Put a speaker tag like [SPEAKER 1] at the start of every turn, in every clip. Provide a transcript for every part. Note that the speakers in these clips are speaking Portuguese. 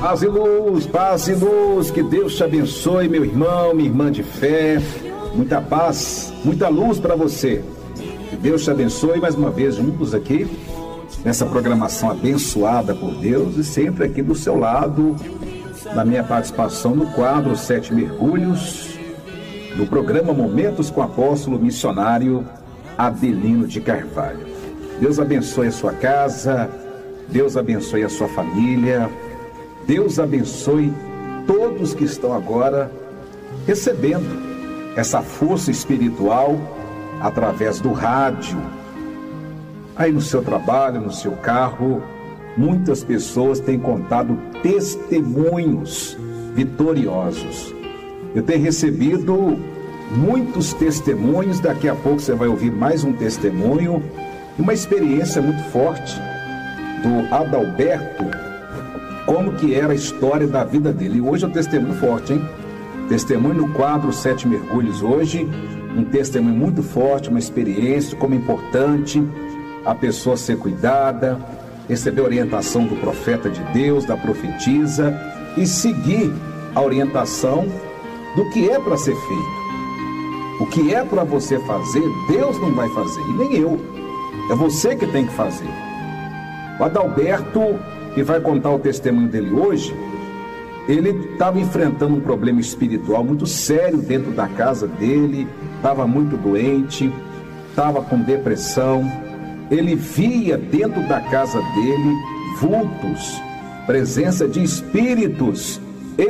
[SPEAKER 1] Paz e luz, que Deus te abençoe, meu irmão, minha irmã de fé, muita paz, muita luz para você, que Deus te abençoe mais uma vez juntos aqui, nessa programação abençoada por Deus e sempre aqui do seu lado, na minha participação no quadro 7 Mergulhos, no programa Momentos com o Apóstolo Missionário Adelino de Carvalho. Deus abençoe a sua casa, Deus abençoe a sua família, Deus abençoe todos que estão agora recebendo essa força espiritual através do rádio. Aí no seu trabalho, no seu carro, muitas pessoas têm contado testemunhos vitoriosos. Eu tenho recebido muitos testemunhos, daqui a pouco você vai ouvir mais um testemunho, uma experiência muito forte do Adalberto, como que era a história da vida dele. E hoje é um testemunho forte, hein? Testemunho no quadro 7 Mergulhos hoje, um testemunho muito forte, uma experiência, como é importante a pessoa ser cuidada, receber a orientação do profeta de Deus, da profetisa e seguir a orientação do que é para ser feito. O que é para você fazer, Deus não vai fazer, e nem eu. É você que tem que fazer. O Adalberto, que vai contar o testemunho dele hoje, ele estava enfrentando um problema espiritual muito sério dentro da casa dele, estava muito doente, estava com depressão. Ele via dentro da casa dele vultos, presença de espíritos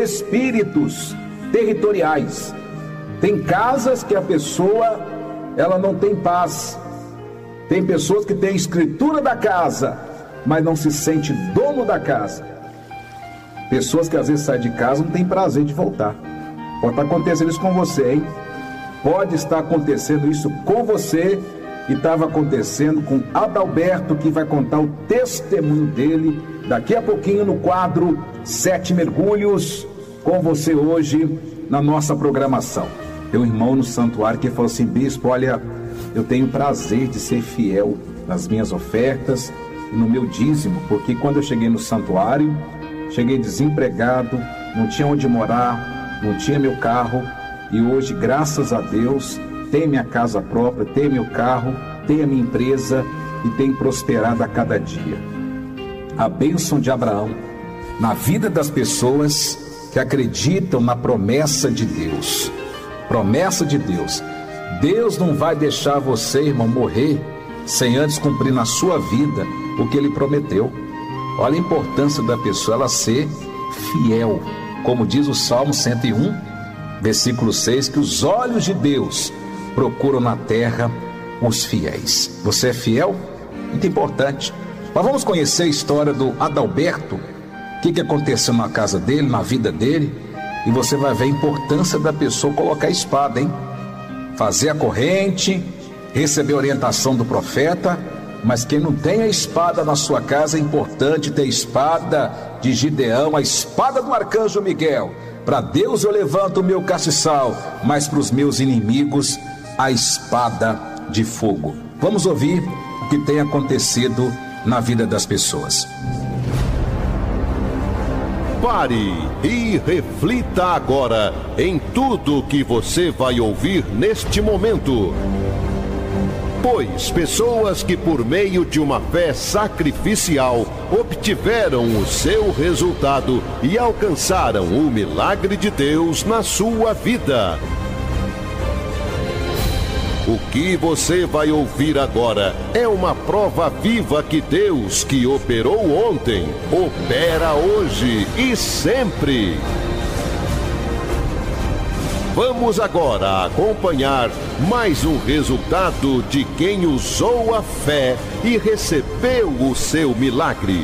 [SPEAKER 1] territoriais. Tem casas que a pessoa, ela não tem paz. Tem pessoas que têm a escritura da casa, mas não se sente dono da casa. Pessoas que às vezes saem de casa não têm prazer de voltar. Pode estar acontecendo isso com você, hein? Pode estar acontecendo isso com você e estava acontecendo com Adalberto, que vai contar o testemunho dele daqui a pouquinho no quadro 7 Mergulhos, com você hoje na nossa programação. Tem um irmão no santuário que falou assim: bispo, olha, eu tenho prazer de ser fiel nas minhas ofertas e no meu dízimo, porque quando eu cheguei no santuário, cheguei desempregado, não tinha onde morar, não tinha meu carro, e hoje, graças a Deus, tenho minha casa própria, tenho meu carro, tenho a minha empresa e tenho prosperado a cada dia. A bênção de Abraão na vida das pessoas que acreditam na promessa de Deus. Promessa de Deus. Deus não vai deixar você, irmão, morrer sem antes cumprir na sua vida o que Ele prometeu. Olha a importância da pessoa, ela ser fiel. Como diz o Salmo 101, versículo 6, que os olhos de Deus procuram na terra os fiéis. Você é fiel? Muito importante. Mas vamos conhecer a história do Adalberto, o que aconteceu na casa dele, na vida dele, e você vai ver a importância da pessoa colocar a espada, hein? Fazer a corrente, receber a orientação do profeta, mas quem não tem a espada na sua casa, é importante ter a espada de Gideão, a espada do arcanjo Miguel. Para Deus eu levanto o meu castiçal, mas para os meus inimigos, a espada de fogo. Vamos ouvir o que tem acontecido na vida das pessoas.
[SPEAKER 2] Pare e reflita agora em tudo que você vai ouvir neste momento. Pois pessoas que por meio de uma fé sacrificial obtiveram o seu resultado e alcançaram o milagre de Deus na sua vida. O que você vai ouvir agora é uma prova viva que Deus, que operou ontem, opera hoje e sempre. Vamos agora acompanhar mais um resultado de quem usou a fé e recebeu o seu milagre.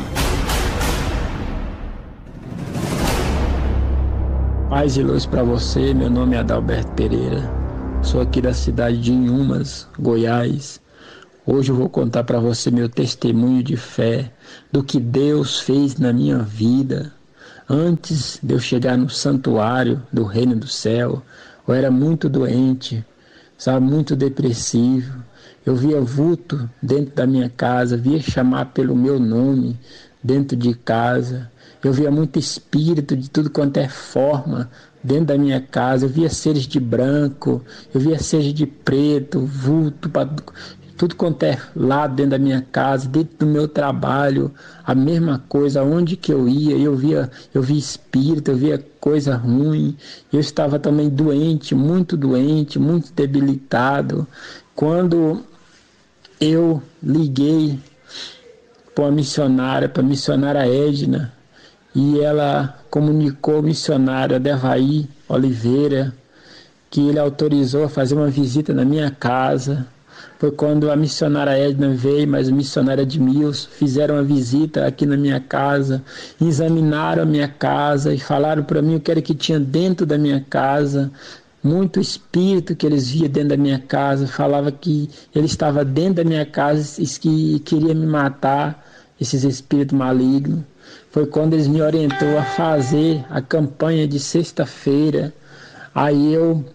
[SPEAKER 3] Paz e luz para você, meu nome é Adalberto Pereira. Sou aqui da cidade de Inhumas, Goiás. Hoje eu vou contar para você meu testemunho de fé, do que Deus fez na minha vida. Antes de eu chegar no santuário do Reino do Céu, eu era muito doente, muito depressivo. Eu via vulto dentro da minha casa, via chamar pelo meu nome dentro de casa. eu via muito espírito de tudo quanto é forma dentro da minha casa. Eu via seres de branco, eu via seres de preto, vulto, tudo quanto é lado dentro da minha casa, dentro do meu trabalho, a mesma coisa. Onde que eu ia, eu via espírito, eu via coisa ruim. Eu estava também doente, muito debilitado. Quando eu liguei para a missionária Edna, e ela comunicou ao missionário Adevaí Oliveira que ele autorizou a fazer uma visita na minha casa. Foi quando a missionária Edna veio, mas o missionário Edmilson fizeram uma visita aqui na minha casa, examinaram a minha casa e falaram para mim o que era que tinha dentro da minha casa. Muito espírito que eles viam dentro da minha casa, falava que ele estava dentro da minha casa e que queria me matar, esses espíritos malignos. Foi quando eles me orientou a fazer a campanha de sexta-feira. Aí eu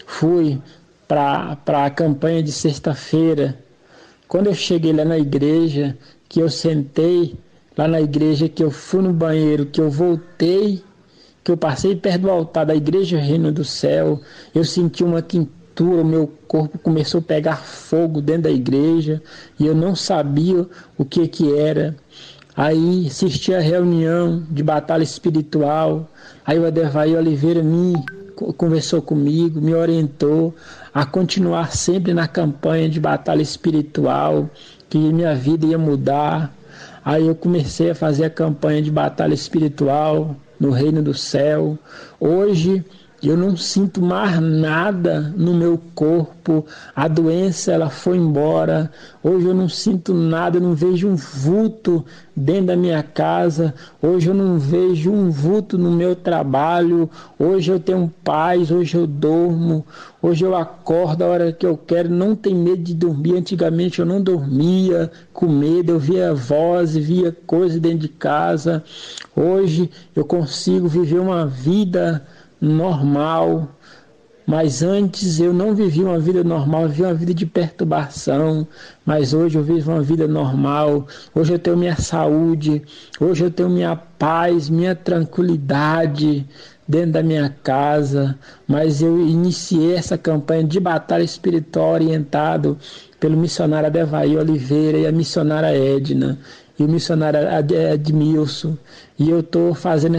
[SPEAKER 3] fui para a campanha de sexta-feira. Quando eu cheguei lá na igreja, que eu sentei lá na igreja, que eu fui no banheiro, que eu voltei, que eu passei perto do altar da igreja Reino do Céu, eu senti uma quentura, o meu corpo começou a pegar fogo dentro da igreja e eu não sabia o que era. Aí assisti a reunião de batalha espiritual, aí o Adevaí Oliveira conversou comigo, me orientou a continuar sempre na campanha de batalha espiritual, que minha vida ia mudar. Aí eu comecei a fazer a campanha de batalha espiritual no Reino do Céu. Hoje eu não sinto mais nada no meu corpo, a doença ela foi embora. Hoje eu não sinto nada, eu não vejo um vulto dentro da minha casa. Hoje eu não vejo um vulto no meu trabalho. Hoje eu tenho paz, hoje eu durmo, hoje eu acordo a hora que eu quero, não tenho medo de dormir. Antigamente eu não dormia com medo, eu via vozes, via coisas dentro de casa. Hoje eu consigo viver uma vida normal, mas antes eu não vivia uma vida normal, eu vivia uma vida de perturbação, mas hoje eu vivo uma vida normal. Hoje eu tenho minha saúde, hoje eu tenho minha paz, minha tranquilidade dentro da minha casa. Mas eu iniciei essa campanha de batalha espiritual orientado pelo missionário Adevaí Oliveira e a missionária Edna e o missionário Edmilson, e eu estou fazendo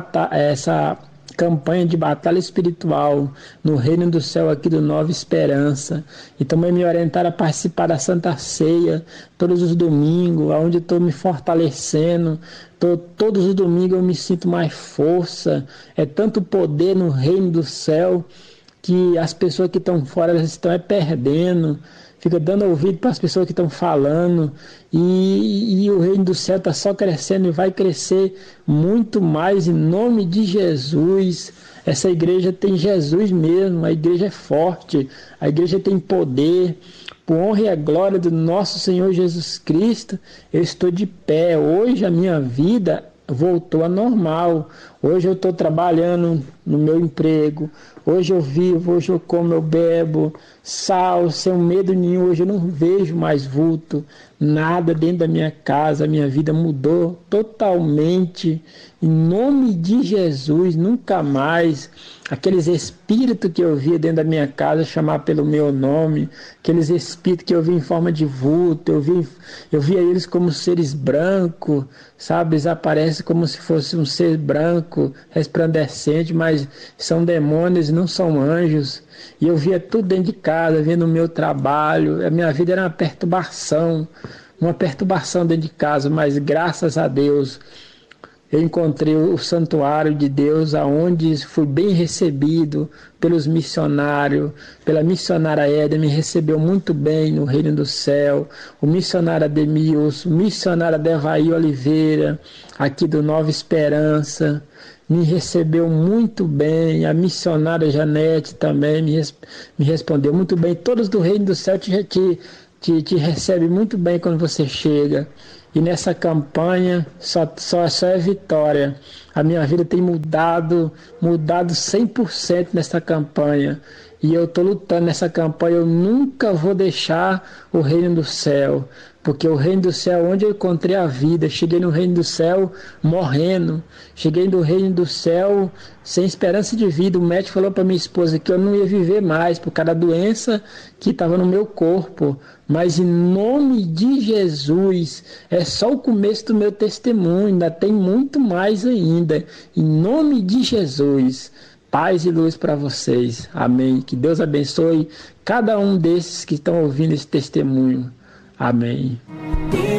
[SPEAKER 3] essa campanha de batalha espiritual no Reino do Céu aqui do Nova Esperança. E também me orientaram a participar da Santa Ceia todos os domingos, onde eu estou me fortalecendo. Todos os domingos eu me sinto mais força. É tanto poder no Reino do Céu que as pessoas que estão fora elas estão perdendo. Fica dando ouvido para as pessoas que estão falando, e o Reino do Céu está só crescendo e vai crescer muito mais em nome de Jesus. Essa igreja tem Jesus mesmo, a igreja é forte, a igreja tem poder. Por honra e a glória do nosso Senhor Jesus Cristo, eu estou de pé. Hoje a minha vida voltou a normal. Hoje eu estou trabalhando no meu emprego. Hoje eu vivo, hoje eu como, eu bebo, sal, sem medo nenhum. Hoje eu não vejo mais vulto, nada dentro da minha casa. A minha vida mudou totalmente. Em nome de Jesus, nunca mais aqueles espíritos que eu via dentro da minha casa chamar pelo meu nome, aqueles espíritos que eu via em forma de vulto, eu via eles como seres brancos, sabe? Eles aparecem como se fosse um ser branco, resplandecente, mas são demônios, não são anjos. E eu via tudo dentro de casa, via no meu trabalho. A minha vida era uma perturbação dentro de casa, mas graças a Deus eu encontrei o santuário de Deus, aonde fui bem recebido pelos missionários, pela missionária Éder, me recebeu muito bem no Reino do Céu, o missionário Ademilson, o missionário Adevaí Oliveira, aqui do Nova Esperança, me recebeu muito bem. A missionária Janete também me respondeu muito bem. Todos do Reino do Céu te recebem muito bem quando você chega. E nessa campanha só é vitória. A minha vida tem mudado 100% nessa campanha. e eu estou lutando nessa campanha. Eu nunca vou deixar o reino do céu, porque o reino do céu é onde eu encontrei a vida. Cheguei no reino do céu morrendo, cheguei no reino do céu sem esperança de vida. O médico falou para minha esposa que eu não ia viver mais por causa da doença que estava no meu corpo, mas em nome de Jesus, é só o começo do meu testemunho, ainda tem muito mais ainda. Em nome de Jesus, paz e luz para vocês. Amém. Que Deus abençoe cada um desses que estão ouvindo esse testemunho. Amém.